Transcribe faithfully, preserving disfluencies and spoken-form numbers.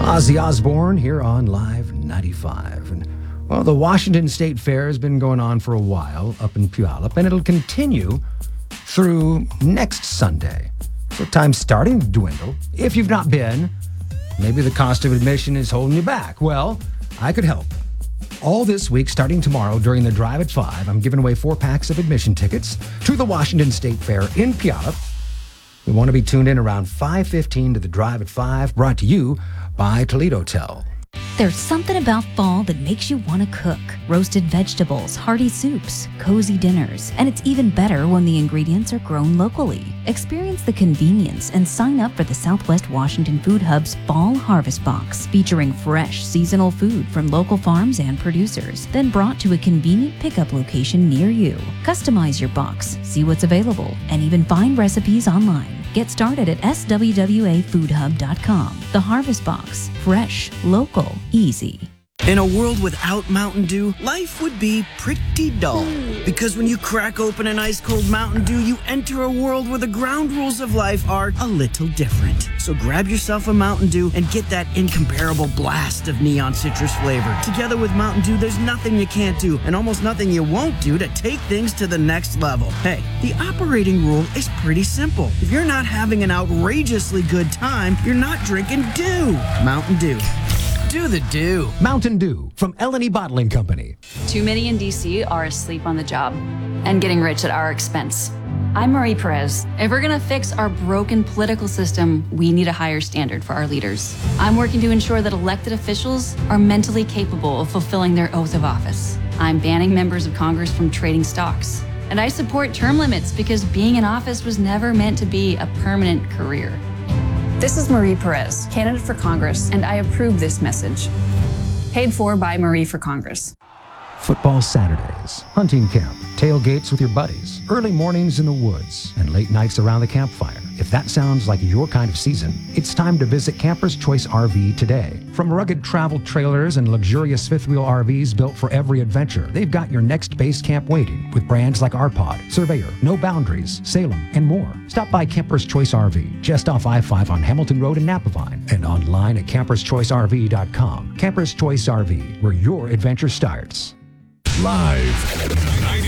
Ozzy Osbourne here on Live ninety-five. And, well, the Washington State Fair has been going on for a while up in Puyallup, and it'll continue through next Sunday. So time's starting to dwindle. If you've not been, maybe the cost of admission is holding you back. Well, I could help. All this week, starting tomorrow during the Drive at five, I'm giving away four packs of admission tickets to the Washington State Fair in Puyallup. We want to be tuned in around five fifteen to the Drive at five, brought to you by Toledo Tel. There's something about fall that makes you want to cook. Roasted vegetables, hearty soups, cozy dinners, and it's even better when the ingredients are grown locally. Experience the convenience and sign up for the Southwest Washington Food Hub's Fall Harvest Box, featuring fresh, seasonal food from local farms and producers, then brought to a convenient pickup location near you. Customize your box, see what's available, and even find recipes online. Get started at S W W A food hub dot com. The Harvest Box. Fresh, local, easy. In a world without Mountain Dew, life would be pretty dull. Because when you crack open an ice-cold Mountain Dew, you enter a world where the ground rules of life are a little different. So grab yourself a Mountain Dew and get that incomparable blast of neon citrus flavor. Together with Mountain Dew, there's nothing you can't do and almost nothing you won't do to take things to the next level. Hey, the operating rule is pretty simple. If you're not having an outrageously good time, you're not drinking Dew. Mountain Dew. Do the Dew. Mountain Dew from L and E Bottling Company. Too many in D C are asleep on the job and getting rich at our expense. I'm Marie Perez. If we're gonna fix our broken political system, we need a higher standard for our leaders. I'm working to ensure that elected officials are mentally capable of fulfilling their oath of office. I'm banning members of Congress from trading stocks. And I support term limits because being in office was never meant to be a permanent career. This is Marie Perez, candidate for Congress, and I approve this message. Paid for by Marie for Congress. Football Saturdays, hunting camp, tailgates with your buddies, early mornings in the woods, and late nights around the campfire. If that sounds like your kind of season, it's time to visit Camper's Choice R V today. From rugged travel trailers and luxurious fifth-wheel R Vs built for every adventure, they've got your next base camp waiting with brands like R Pod, Surveyor, No Boundaries, Salem, and more. Stop by Camper's Choice R V, just off I five on Hamilton Road in Napavine, and online at campers choice R V dot com. Camper's Choice R V, where your adventure starts. Live